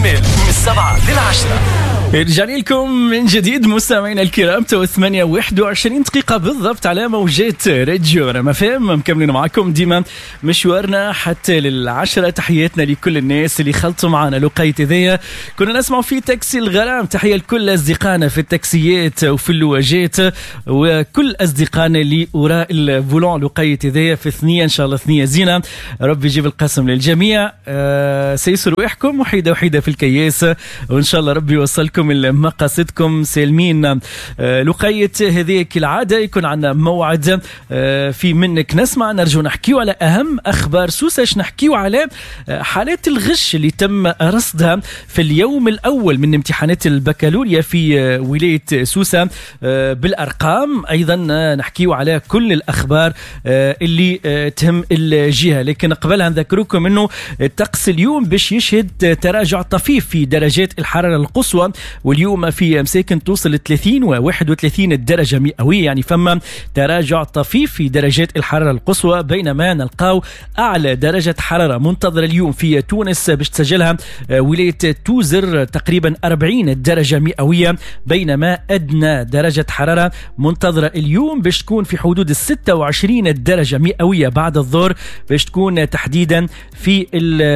كامل من 7 ل10. رجعنا لكم من جديد مستمعينا الكرام. 8:21 دقيقة بالضبط على موجات راديو ريم اف ام. مكملين معكم ديما مشوارنا حتى لل10. تحياتنا لكل الناس اللي خلطوا معنا لقيت ذي. كنا نسمع في تاكسي الغرام. تحية لكل أصدقائنا في التاكسيات وفي اللواجات وكل أصدقائنا اللي وراء الفولون لقيت ذي في ثنية. إن شاء الله ثنية زينة. ربي يجيب القسم للجميع. سيسر روحكم وحيدة في الكياس وإن شاء الله ربي يوصلكم مقاصدكم سالمين. لقيت هذه كالعادة يكون عندنا موعد في منك نسمع نرجو نحكيو على أهم أخبار سوسة. نحكيو على حالات الغش اللي تم رصدها في اليوم الأول من امتحانات البكالوريا في ولاية سوسة بالأرقام. أيضا نحكيو على كل الأخبار اللي تهم الجهة. لكن قبلها نذكركم أنه الطقس اليوم باش يشهد تراجع طفيف في درجات الحرارة القصوى. واليوم في مساكن توصل 30 و31 الدرجة مئوية. يعني فما تراجع طفيف في درجات الحرارة القصوى. بينما نلقاو أعلى درجة حرارة منتظرة اليوم في تونس باش تسجلها ولاية توزر تقريبا 40 درجة مئوية. بينما أدنى درجة حرارة منتظرة اليوم باش تكون في حدود 26 درجة مئوية بعد الظهر باش تكون تحديدا في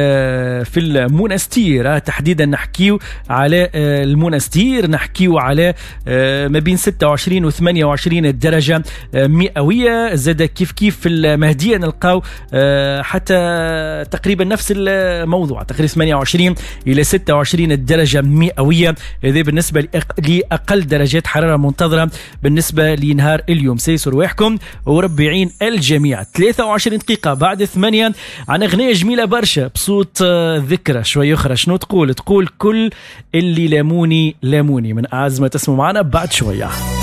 المونستير. تحديدا نحكيو على المونستير نحكيو على ما بين 26 و 28 الدرجة مئوية. زاد كيف في المهدية نلقاو حتى تقريبا نفس الموضوع تقريبا 28 إلى 26 الدرجة مئوية. هذا بالنسبة لأقل درجات حرارة منتظرة بالنسبة لنهار اليوم. سيسر واحكم وربي يعين الجميع. 23 دقيقة بعد 8 عن أغنية جميلة برشا بصوت ذكرى شوي أخرى. شنو تقول كل اللي لاموني من أعز ما تسمعوا معنا بعد شوية.